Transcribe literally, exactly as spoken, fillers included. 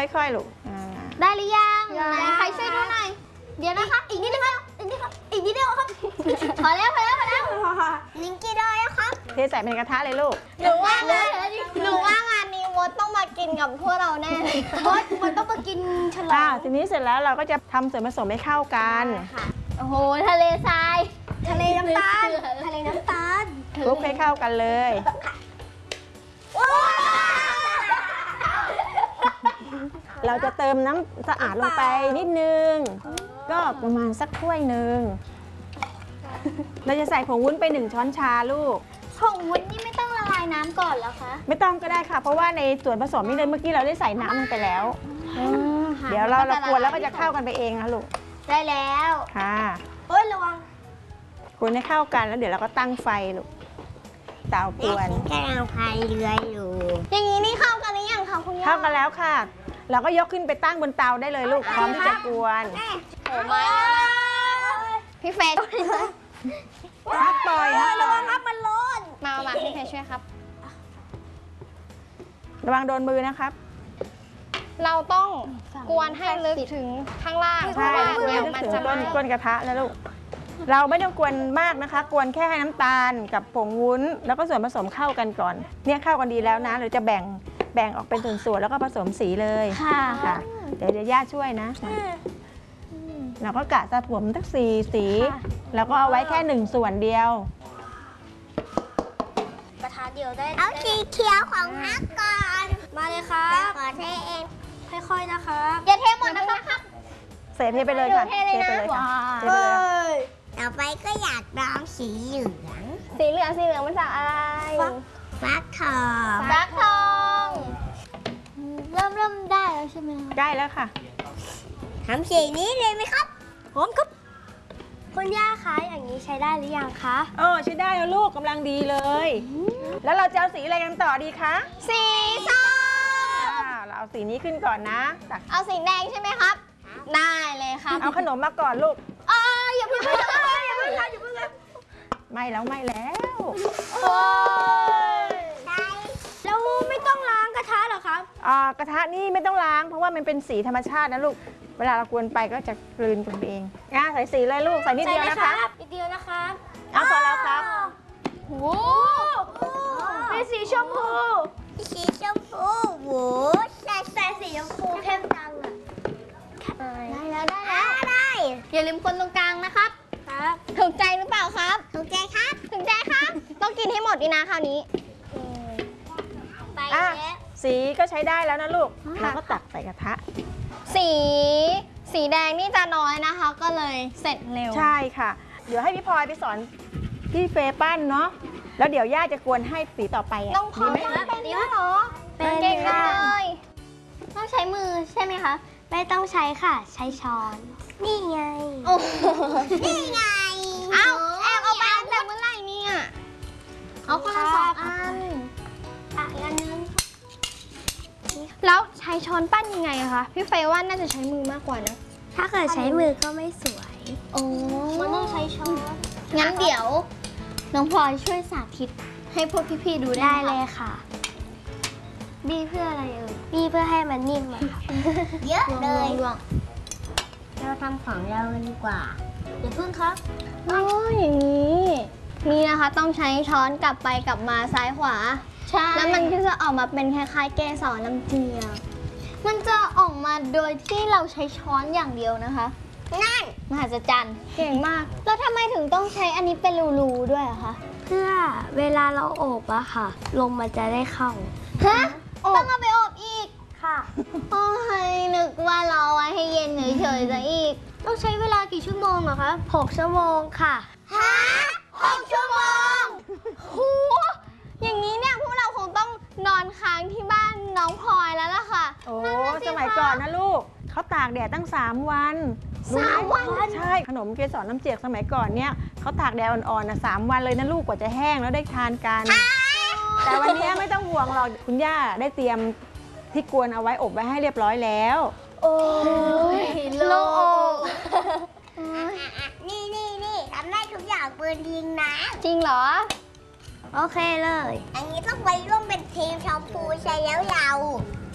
ค่อยๆลูกได้หรือยังใครช่วยดูหน่อยเดี๋ยวนะคะอีกนิดนึงครับอีกนิดครับอีกนิดเดียวครับพอแล้วพอแล้วพอแล้วนิงกี้ได้แล้วครับเทใส่เป็นกระทะเลยลูกหนูว่างานหนูว่างานนี้มดต้องมากินกับพวกเราแน่มดมดต้องมากินฉลองทีนี้เสร็จแล้วเราก็จะทำส่วนผสมให้เข้ากันโอ้โหทะเลทรายทะเลน้ำตาลทะเลน้ำตาลคลุกให้เข้ากันเลยเราจะเติมน้ำสะอาดลงไปนิดนึงก็ประมาณสักถ้วยหนึ่งเราจะใส่ผงวุ้นไปหนึ่งช้อนชาลูกผงวุ้นนี่ไม่ต้องละลายน้ำก่อนแล้วคะไม่ต้องก็ได้ค่ะเพราะว่าในส่วนผสมนี่เลยเมื่อกี้เราได้ใส่น้ำลงไปแล้วเดี๋ยวเราเรากวนแล้วก็จะเข้ากันไปเองนะลูกได้แล้วค่ะเฮ้ยระวังกวนให้เข้ากันแล้วเดี๋ยวเราก็ตั้งไฟลูกเตากวนกำลังพายเรืออยู่อย่างนี้นี่เข้ากันหรือยังคะคุณย่าเข้ากันแล้วค่ะเราก็ยกขึ้นไปตั้งบนเตาได้เลยลูกพร้อมที่จะกวนโอ้ไม่พี่เฟย์พักปล่อยฮะระวังครับมันร้อนมามาพี่เฟย์ช่วยครับระวังโดนมือนะครับเราต้องกวนให้ลึกถึงข้างล่างใช่กวนถึงต้นก้นกระทะแล้วลูกเราไม่ต้องกวนมากนะคะกวนแค่ให้น้ำตาลกับผงวุ้นแล้วก็ส่วนผสมเข้ากันก่อนเนี่ยเข้ากันดีแล้วนะเราจะแบ่งแบ่งออกเป็นส่วนๆแล้วก็ผสมสีเลยค่ะค่ะเดี๋ยวเดี๋ยวย่าช่วยนะเราก็กะจะผมทั้งสี่สีแล้วก็เอาไว้แค่หนึ่งส่วนเดียวกระทะเดียวได้เอาสีเขียวของฮักก่อนมาเลยครับขอเทเองค่อยๆนะครับอย่าเทหมดนะครับเสร็จเทไปเลยค่ะเทไปเลยค่ะเทไปเลยต่อไปก็อยากลองสีเหลืองสีเหลืองสีเหลืองมันจากอะไรฟักทองฟักทองเริ่มเริ่มได้แล้วใช่ไหมได้แล้วค่ะทำสีนี้เลยไหมครับผมครับคุณย่าคะอย่างนี้ใช้ได้หรือยังคะเออใช้ได้แล้วลูกกำลังดีเลยแล้วเราจะเอาสีอะไรกันต่อดีคะสีส้มเราเอาสีนี้ขึ้นก่อนนะเอาสีแดงใช่ไหมครับได้เลยค่ะเอาขนมมาก่อนลูกเอออย่าเพิ่งอย่าเพิ่งอย่าเพิ่งอย่าเพิ่งไม่แล้วไม่แล้วโอ้ยแล้วไม่ต้องล้างกระทะหรอครับอ่ากระทะนี่ไม่ต้องล้างเพราะว่ามันเป็นสีธรรมชาตินะลูกเวลาเรากวนไปก็จะกลืนกันเองอ่ะใส่สีเลยลูกใส่นิดเดียวนะคะนิดเดียวนะคะเอาพอแล้วครับโอ้เป็นสีชมพูสีชมพูโว้ใส่ใส่สีชมพูเข้มจังอ่ะได้แล้วได้แล้วได้อย่าลืมคนตรงกลางนะครับครับถูกใจหรือเปล่าครับถูกใจครับถูกใจครับต้องกินให้หมดดีนะคราวนี้ไปแล้วสีก็ใช้ได้แล้วนะลูกเราก็ตักใส่กระทะสีสีแดงนี่จะน้อยนะคะก็เลยเสร็จเร็วใช่ค่ะเดี๋ยวให้พี่พลอยไปสอนพี่เฟย์ปั้นเนาะแล้วเดี๋ยวย่าจะกวนให้สีต่อไปน้องพลอยเป็นนี้เหรอเป็นเก่งเลยต้องใช้มือใช่ไหมคะไม่ต้องใช้ค่ะใช้ช้อนนี่ไงนี่ไงเอาแอบเอาไปแต่เมื่อไหร่เนี่ยเอาคนละสองอันอ่ะอีกอันนึงแล้วใช้ช้อนปั้นยังไงอะคะพี่เฟย์ว่าน่าจะใช้มือมากกว่านะถ้าเกิดใช้มือก็ไม่สวยโอ้มันต้องใช้ช้อนงั้นเดี๋ยวน้องพลอยช่วยสาธิตให้พวกพี่ๆดูได้เลยค่ะบีเพื่ออะไรเอ่ยบีเพื่อให้มันนิ่มอะเยอะเลยเราทำของเรากันดีกว่าเดี๋ยวพึ่งครับโอ้ยอย่างนี้นี่นะคะต้องใช้ช้อนกลับไปกลับมาซ้ายขวาใช่แล้วมันก็จะออกมาเป็นคล้ายๆเกสรน้ำเจียวมันจะออกมาโดยที่เราใช้ช้อนอย่างเดียวนะคะนั่นมหัศจรรย์เก่งมากแล้วทำไมถึงต้องใช้อันนี้เป็นรูๆด้วยอะคะเพื่อเวลาเราอบอะค่ะลมมันจะได้เข้าฮะต้องเอาไปอบอีกค่ะโอ้ยนึกว่าเราไว้ให้เย็นเฉยๆซะอีกต้องใช้เวลากี่ชั่วโมงเหรอคะหกชั่วโมงค่ะฮะหกชั่วโมงโหอย่างนี้เนี่ยพวกเราคงต้องนอนค้างที่บ้านน้องพลอยแล้วล่ะค่ะโอ้สมัยก่อนนะลูกเขาตากแดดตั้งสามวันสามวันใช่ขนมเกสรน้ำเจียกสมัยก่อนเนี่ยเขาตากแดดอ่อนๆนะสามวันเลยนะลูกกว่าจะแห้งแล้วได้ทานกันแต่วันนี้ไม่ต้องห่วงหรอกคุณย่าได้เตรียมที่กวนเอาไว้อบไว้ให้เรียบร้อยแล้วโอ้ยโล่งนี่นี่นี่ทำได้ทุกอย่างปืนยิงนะจริงเหรอโอเคเลยอันนี้ต้องไปร่วมเป็นทีมชมพูใช่แล้วเรา